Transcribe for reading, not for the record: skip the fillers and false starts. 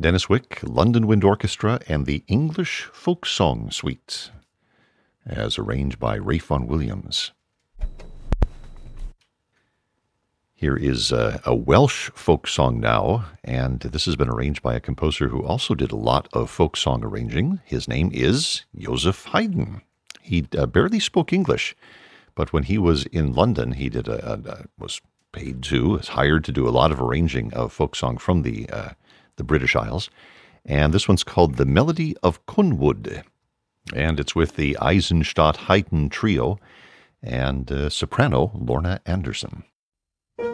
Dennis Wick, London Wind Orchestra, and the English Folk Song Suite, as arranged by Ralph Vaughan Williams. Here is a Welsh folk song now, and this has been arranged by a composer who also did a lot of folk song arranging. His name is Joseph Haydn. He barely spoke English, but when he was in London, he was hired to do a lot of arranging of folk song from the British Isles. And this one's called The Melody of Cynwyd, and it's with the Eisenstadt Haydn Trio and soprano Lorna Anderson.